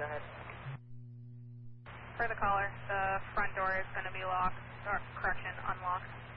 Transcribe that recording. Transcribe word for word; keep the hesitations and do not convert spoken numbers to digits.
ahead. For the caller, the front door is going to be locked, or correction, unlocked.